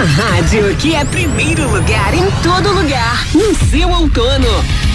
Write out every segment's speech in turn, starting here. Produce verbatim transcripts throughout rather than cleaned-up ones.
rádio que é primeiro lugar em todo lugar, no seu outono.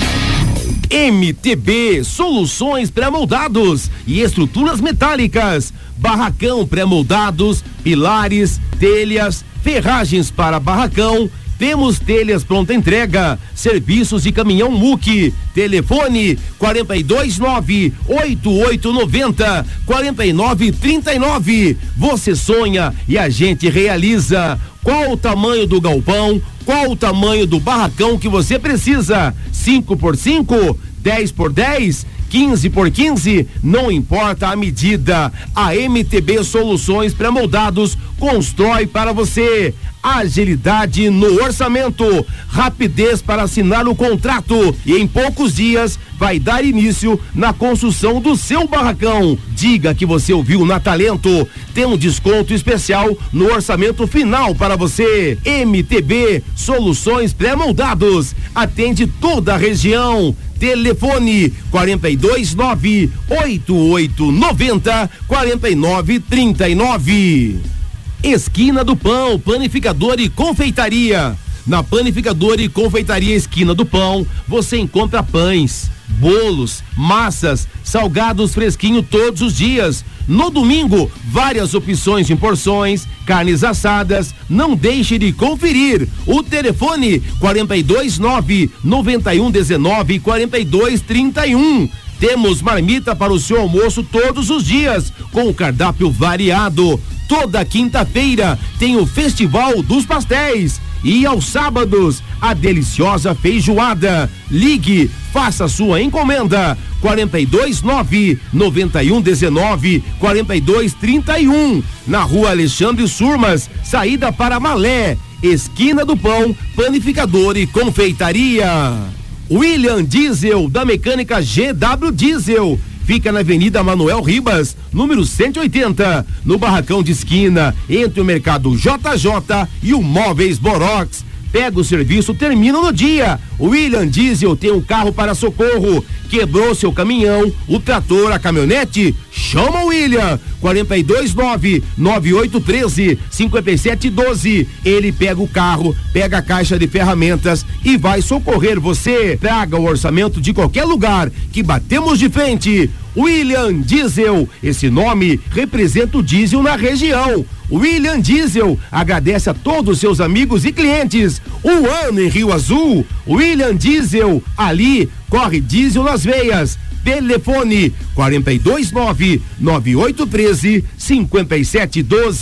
M T B Soluções Pré-Moldados e Estruturas Metálicas, barracão pré-moldados, pilares, telhas, ferragens para barracão. Temos telhas pronta entrega, serviços de caminhão M U C, telefone quarenta e dois nove, oito oito noventa, quarenta e nove trinta e nove. Você sonha e a gente realiza. Qual o tamanho do galpão? Qual o tamanho do barracão que você precisa? cinco por cinco, dez por dez, quinze por quinze, não importa a medida. A M T B Soluções Pré-Moldados constrói para você. Agilidade no orçamento, rapidez para assinar o contrato e em poucos dias vai dar início na construção do seu barracão. Diga que você ouviu na Talento, tem um desconto especial no orçamento final para você. M T B Soluções Pré-Moldados, atende toda a região. Telefone quarenta e dois nove, oito oito noventa, quarenta e nove trinta e nove. Esquina do Pão, Panificador e Confeitaria. Na Panificador e Confeitaria Esquina do Pão, você encontra pães, bolos, massas, salgados fresquinho todos os dias. No domingo, várias opções em porções, carnes assadas. Não deixe de conferir. O telefone quarenta e dois nove, noventa e um dezenove, quarenta e dois trinta e um. Temos marmita para o seu almoço todos os dias, com o cardápio variado. Toda quinta-feira tem o Festival dos Pastéis. E aos sábados, a deliciosa feijoada. Ligue, faça sua encomenda. quarenta e dois nove, noventa e um dezenove, quarenta e dois trinta e um. Na Rua Alexandre Surmas, saída para Malé. Esquina do Pão, Panificador e Confeitaria. William Diesel, da Mecânica G W Diesel. Fica na Avenida Manuel Ribas, número cento e oitenta, no barracão de esquina, entre o Mercado J J e o Móveis Borox. Pega o serviço, termina no dia. O William Diesel tem um carro para socorro. Quebrou seu caminhão, o trator, a caminhonete? Chama o William. quarenta e dois nove, nove oito um três, cinco sete um dois. Ele pega o carro, pega a caixa de ferramentas e vai socorrer você. Traga o orçamento de qualquer lugar que batemos de frente. William Diesel, esse nome representa o diesel na região. William Diesel agradece a todos os seus amigos e clientes. Um ano em Rio Azul. William Diesel, ali corre diesel nas veias. Telefone quarenta e dois nove, nove oito um três, cinco sete um dois.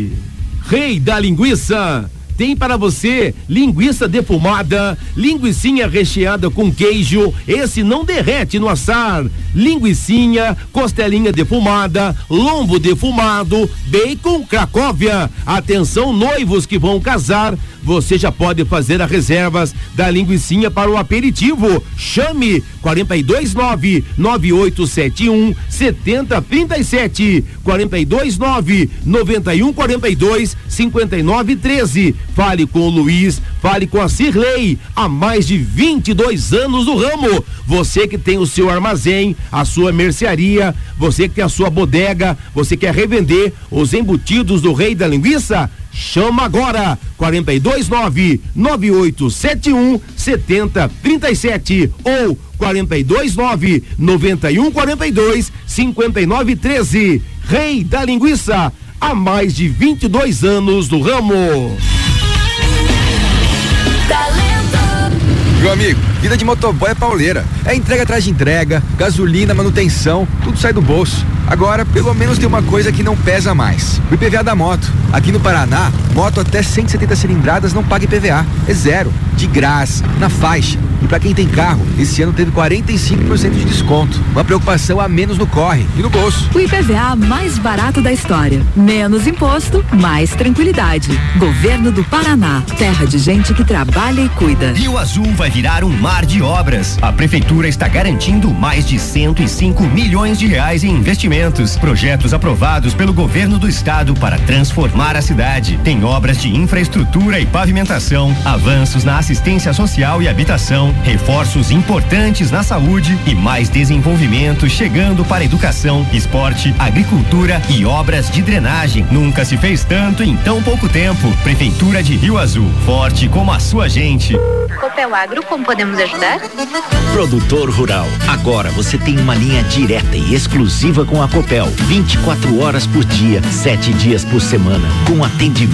Rei da Linguiça. Tem para você linguiça defumada, linguicinha recheada com queijo, esse não derrete no assar. Linguicinha, costelinha defumada, lombo defumado, bacon Cracóvia. Atenção noivos que vão casar, você já pode fazer as reservas da linguicinha para o aperitivo. Chame quarenta e dois nove, nove oito sete um, sete zero três sete, quarenta e dois nove, noventa e um quarenta e dois, cinquenta e nove treze. Fale com o Luiz, fale com a Cirlei, há mais de vinte e dois anos no ramo. Você que tem o seu armazém, a sua mercearia, você que tem a sua bodega, você quer revender os embutidos do Rei da Linguiça? Chama agora, quarenta e dois nove, nove oito sete um, sete zero três sete ou quarenta e dois nove, noventa e um quarenta e dois, cinquenta e nove treze. Rei da Linguiça, há mais de vinte e dois anos no ramo. Meu amigo, vida de motoboy é pauleira. É entrega atrás de entrega, gasolina, manutenção, tudo sai do bolso. Agora, pelo menos tem uma coisa que não pesa mais: o I P V A da moto. Aqui no Paraná, moto até cento e setenta cilindradas não paga I P V A. É zero, de graça, na faixa. E pra quem tem carro, esse ano teve quarenta e cinco por cento de desconto. Uma preocupação a menos no corre e no bolso. O I P V A mais barato da história. Menos imposto, mais tranquilidade. Governo do Paraná. Terra de gente que trabalha e cuida. Rio Azul vai virar um mar de obras. A prefeitura está garantindo mais de cento e cinco milhões de reais em investimentos. Projetos aprovados pelo governo do estado para transformar a cidade. Tem obras de infraestrutura e pavimentação, avanços na assistência social e habitação, habitação, reforços importantes na saúde e mais desenvolvimento chegando para educação, esporte, agricultura e obras de drenagem. Nunca se fez tanto em tão pouco tempo. Prefeitura de Rio Azul, forte como a sua gente. Copel Agro, como podemos ajudar? Produtor rural, agora você tem uma linha direta e exclusiva com a Copel, vinte e quatro horas por dia, sete dias por semana, com atendimento